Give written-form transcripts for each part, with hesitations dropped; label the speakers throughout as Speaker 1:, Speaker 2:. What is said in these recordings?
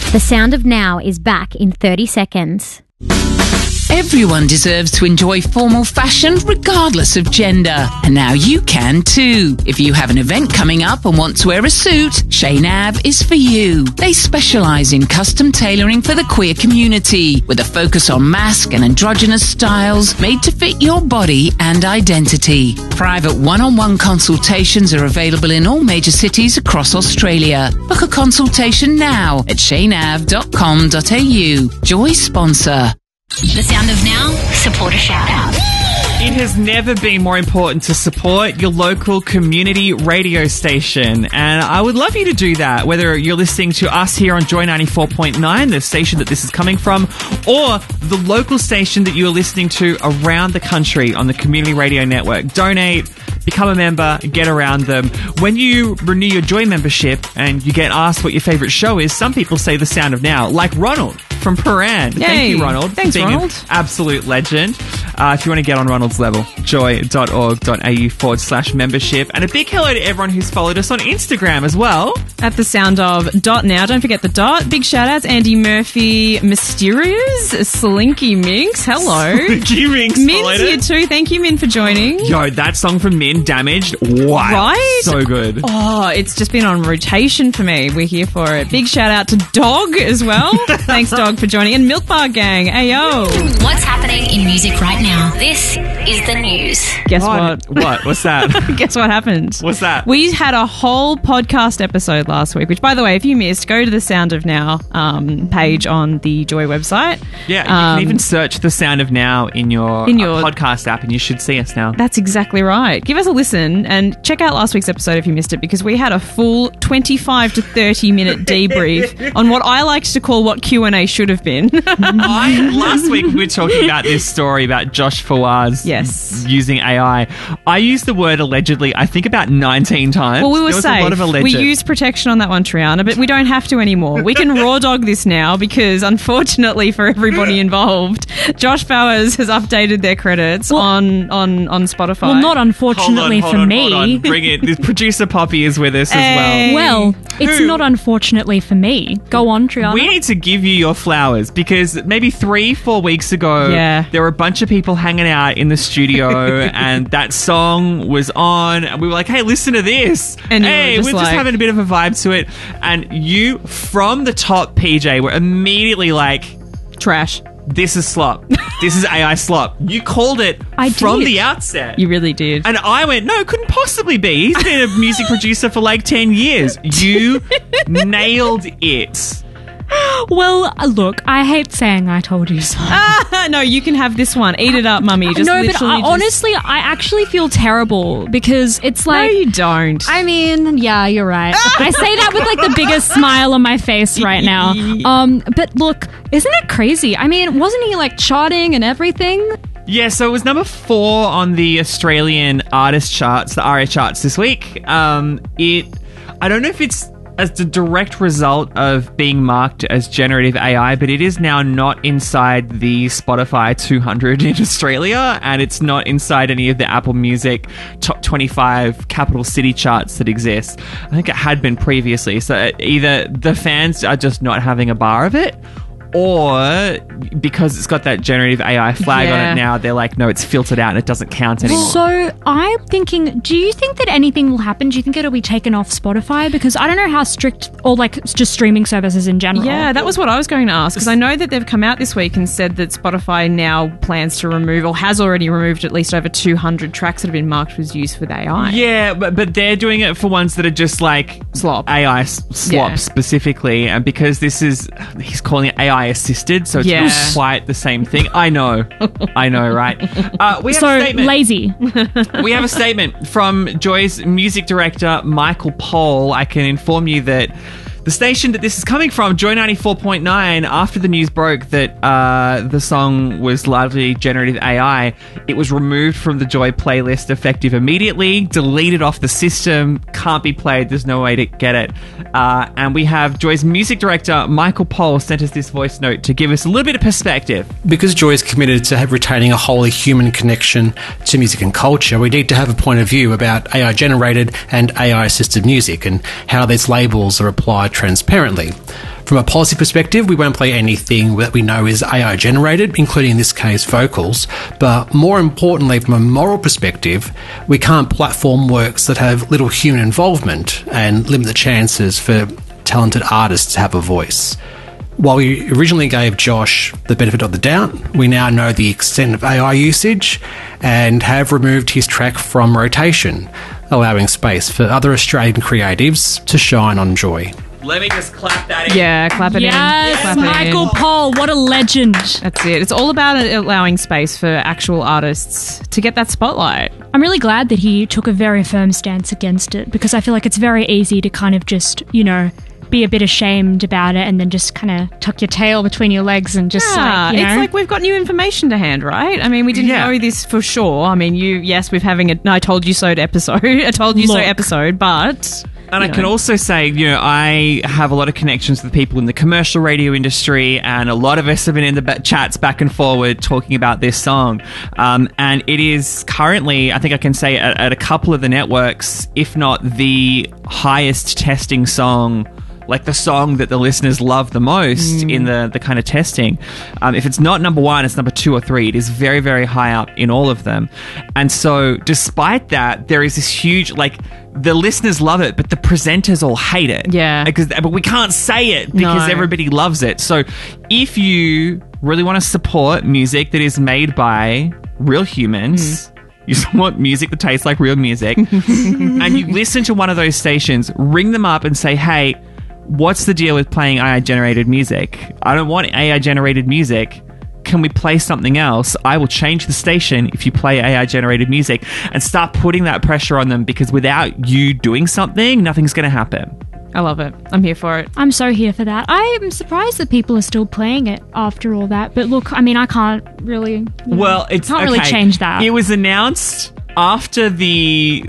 Speaker 1: The Sound of Now is back in 30 seconds.
Speaker 2: Everyone deserves to enjoy formal fashion regardless of gender. And now you can too. If you have an event coming up and want to wear a suit, Chez Nav is for you. They specialise in custom tailoring for the queer community with a focus on masc and androgynous styles made to fit your body and identity. Private one-on-one consultations are available in all major cities across Australia. Book a consultation now at cheynav.com.au. Joy sponsor.
Speaker 3: The Sound of Now, support a shout out.
Speaker 4: It has never been more important to support your local community radio station, and I would love you to do that, whether you're listening to us here on Joy 94.9, the station that this is coming from, or the local station that you are listening to around the country on the Community Radio Network. Donate, become a member, get around them. When you renew your Joy membership and you get asked what your favourite show is, some people say The Sound of Now, like Ronald from Paran.
Speaker 5: Yay.
Speaker 4: Thank you, Ronald.
Speaker 5: Thanks,
Speaker 4: being
Speaker 5: Ronald.
Speaker 4: An absolute legend. If you want to get on Ronald's level, joy.org.au/membership. And a big hello to everyone who's followed us on Instagram as well.
Speaker 5: At the sound of .now. Don't forget the dot. Big shout outs. Andy Murphy, Mysterious, Slinky Minx. Hello.
Speaker 4: Slinky Minx.
Speaker 5: Min's here too. Thank you, Min, for joining.
Speaker 4: Yo, that song from Min, Damaged. Wow.
Speaker 5: Right?
Speaker 4: So good.
Speaker 5: Oh, it's just been on rotation for me. We're here for it. Big shout out to Dog as well. Thanks, Dog, for joining. And Milk Bar Gang. Ayo.
Speaker 3: What's happening in music right now? This is the news.
Speaker 5: Guess what?
Speaker 4: What? What's that?
Speaker 5: Guess what happened?
Speaker 4: What's that?
Speaker 5: We had a whole podcast episode last week, which, by the way, if you missed, go to the Sound of Now page on the Joy website.
Speaker 4: Yeah, you can even search The Sound of Now in your podcast app and you should see us now.
Speaker 5: That's exactly right. Give us a listen and check out last week's episode if you missed it, because we had a full 25 to 30 minute debrief on what I liked to call what Q&A should have been.
Speaker 4: Last week we were talking about this story about Josh Fawaz using AI. I used the word allegedly, I think, about 19 times.
Speaker 5: Well, we were
Speaker 4: safe.
Speaker 5: A
Speaker 4: lot of
Speaker 5: we used protection on that one, Triana, but we don't have to anymore. We can raw dog this now because, unfortunately for everybody involved, Josh Fawaz has updated their credits on Spotify.
Speaker 1: Well, not unfortunately for me.
Speaker 4: Hold on. Bring it. The producer Poppy is with us as well.
Speaker 1: Well, it's not unfortunately for me. Go on, Triana.
Speaker 4: We need to give you your flowers because maybe 3-4 weeks ago, there were a bunch of people hanging out in the studio and that song was on and we were like, hey, listen to this.
Speaker 5: And
Speaker 4: we're just having a bit of a vibe to it. And you, from the top, PJ, were immediately like...
Speaker 5: Trash.
Speaker 4: This is slop. This is AI slop. You called it from the outset.
Speaker 5: You really did.
Speaker 4: And I went, no, it couldn't possibly be. He's been a music producer for like 10 years. You nailed it.
Speaker 1: Well, look, I hate saying I told you so.
Speaker 5: No, you can have this one. Eat it up, mummy.
Speaker 1: Honestly, I actually feel terrible because it's like...
Speaker 5: No, you don't.
Speaker 1: I mean, yeah, you're right. I say that with like the biggest smile on my face right now. But look, isn't it crazy? I mean, wasn't he like charting and everything?
Speaker 4: Yeah, so it was number 4 on the Australian artist charts, the ARIA charts this week. I don't know if it's as the direct result of being marked as generative AI, but it is now not inside the Spotify 200 in Australia, and it's not inside any of the Apple Music top 25 capital city charts that exist. I think it had been previously, so either the fans are just not having a bar of it, or because it's got that generative AI flag on it now, they're like, no, it's filtered out and it doesn't count anymore.
Speaker 1: So I'm thinking, do you think that anything will happen? Do you think it'll be taken off Spotify? Because I don't know how strict, or like just streaming services in general.
Speaker 5: Yeah, that was what I was going to ask, because I know that they've come out this week and said that Spotify now plans to remove, or has already removed, at least over 200 tracks that have been marked as used with AI.
Speaker 4: Yeah, but they're doing it for ones that are just like
Speaker 5: slop.
Speaker 4: AI slop specifically, and because this is, he's calling it AI assisted, so it's not quite the same thing. I know, right? We have a statement.
Speaker 1: Lazy.
Speaker 4: We have a statement from Joy's music director, Michael Pohl. I can inform you that the station that this is coming from, Joy 94.9, after the news broke that the song was largely generative AI, it was removed from the Joy playlist effective immediately, deleted off the system, can't be played, there's no way to get it. And we have Joy's music director, Michael Pohl, sent us this voice note to give us a little bit of perspective.
Speaker 6: Because Joy is committed to retaining a wholly human connection to music and culture, we need to have a point of view about AI-generated and AI-assisted music and how these labels are applied transparently. From a policy perspective, we won't play anything that we know is AI generated, including in this case vocals, but more importantly, from a moral perspective, we can't platform works that have little human involvement and limit the chances for talented artists to have a voice. While we originally gave Josh the benefit of the doubt, we now know the extent of AI usage and have removed his track from rotation, allowing space for other Australian creatives to shine on Joy.
Speaker 4: Let me just clap that in.
Speaker 5: Yeah, clap it
Speaker 1: Yes,
Speaker 5: in. Clap it
Speaker 1: Michael
Speaker 5: in.
Speaker 1: Pohl, what a legend.
Speaker 5: That's it. It's all about allowing space for actual artists to get that spotlight.
Speaker 1: I'm really glad that he took a very firm stance against it, because I feel like it's very easy to kind of just, be a bit ashamed about it and then just kind of tuck your tail between your legs and just
Speaker 5: It's like we've got new information to hand, right? I mean, we didn't know this for sure. I mean, we're having a I told you so episode. I told you so episode, but...
Speaker 4: And I can also say, I have a lot of connections with people in the commercial radio industry, and a lot of us have been in the chats back and forward talking about this song. And it is currently, I think I can say, at a couple of the networks, if not the highest testing song, like the song that the listeners love the most in the kind of testing. If it's not number one, it's number 2 or 3. It is very, very high up in all of them. And so despite that, there is this huge, the listeners love it, but the presenters all hate it.
Speaker 5: Yeah.
Speaker 4: But we can't say it because everybody loves it. So if you really want to support music that is made by real humans, you want music that tastes like real music, and you listen to one of those stations, ring them up and say, hey, what's the deal with playing AI-generated music? I don't want AI-generated music. Can we play something else? I will change the station if you play AI-generated music, and start putting that pressure on them, because without you doing something, nothing's going to happen.
Speaker 5: I love it. I'm here for it.
Speaker 1: I'm so here for that. I'm surprised that people are still playing it after all that. But look, I mean, I can't really...
Speaker 4: It's
Speaker 1: can't really change that.
Speaker 4: It was announced after the...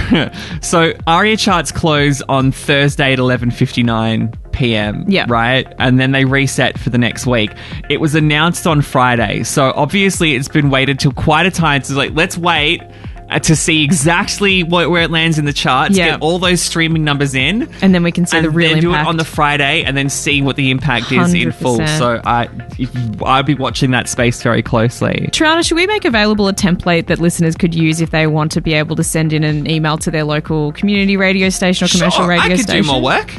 Speaker 4: So ARIA charts close on Thursday at 11:59 p.m.
Speaker 5: Yeah.
Speaker 4: Right? And then they reset for the next week. It was announced on Friday. So obviously it's been waited till quite a time. So let's wait to see exactly where it lands in the charts, get all those streaming numbers in,
Speaker 5: and then we can see the real impact.
Speaker 4: Do it on the Friday, and then see what the impact is in full.
Speaker 5: 100%.
Speaker 4: So I'd be watching that space very closely.
Speaker 5: Triana, should we make available a template that listeners could use if they want to be able to send in an email to their local community radio station or commercial radio station?
Speaker 4: I could do more work.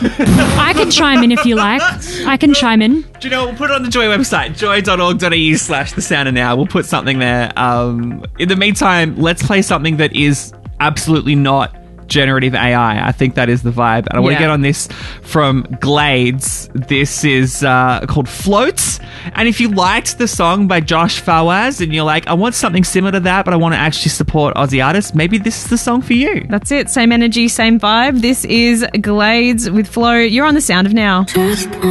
Speaker 1: I can chime in if you like. I can chime in.
Speaker 4: Do you know, we'll put it on the Joy website, joy.org.au/The Sound of Now. We'll put something there. In the meantime, let's play something that is absolutely not generative AI. I think that is the vibe. And I want to get on this from Glades. This is called Floats. And if you liked the song by Josh Fawaz and you're like, I want something similar to that, but I want to actually support Aussie artists, maybe this is the song for you.
Speaker 5: That's it. Same energy, same vibe. This is Glades with Float. You're on The Sound of Now.